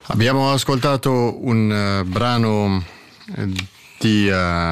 Abbiamo ascoltato un brano di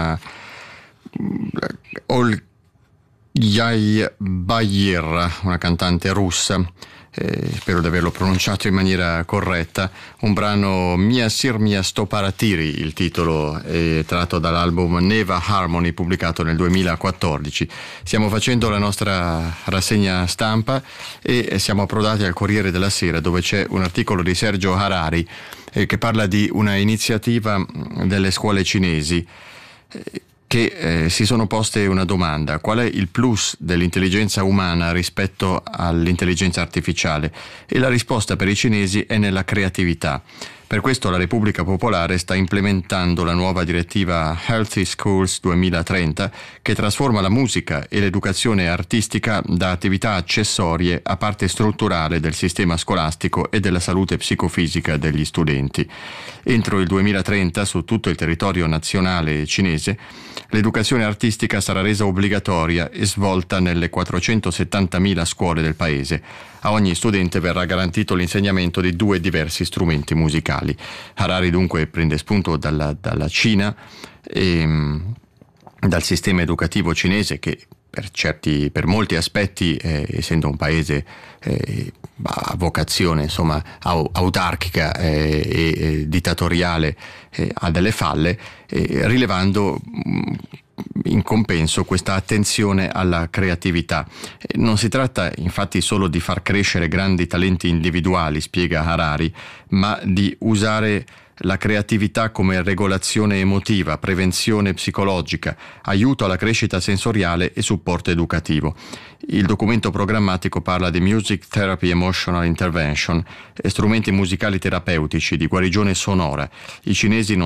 Olgay Bayir, una cantante russa, spero di averlo pronunciato in maniera corretta, un brano Mia Sir Mia Sto Paratiri, il titolo è tratto dall'album Neva Harmony pubblicato nel 2014. Stiamo facendo la nostra rassegna stampa e siamo approdati al Corriere della Sera, dove c'è un articolo di Sergio Harari che parla di una iniziativa delle scuole cinesi che si sono poste una domanda: qual è il plus dell'intelligenza umana rispetto all'intelligenza artificiale? E la risposta per i cinesi è nella creatività. Per questo la Repubblica Popolare sta implementando la nuova direttiva Healthy Schools 2030, che trasforma la musica e l'educazione artistica da attività accessorie a parte strutturale del sistema scolastico e della salute psicofisica degli studenti. Entro il 2030, su tutto il territorio nazionale cinese, l'educazione artistica sarà resa obbligatoria e svolta nelle 470.000 scuole del paese. A ogni studente verrà garantito l'insegnamento di 2 diversi strumenti musicali. Harari dunque prende spunto dalla Cina e dal sistema educativo cinese, che per molti aspetti, essendo un paese a vocazione autarchica e dittatoriale, ha delle falle, rilevando in compenso questa attenzione alla creatività. Non si tratta infatti solo di far crescere grandi talenti individuali, spiega Harari, ma di usare la creatività come regolazione emotiva, prevenzione psicologica, aiuto alla crescita sensoriale e supporto educativo. Il documento programmatico parla di Music Therapy Emotional Intervention, strumenti musicali terapeutici di guarigione sonora. I cinesi non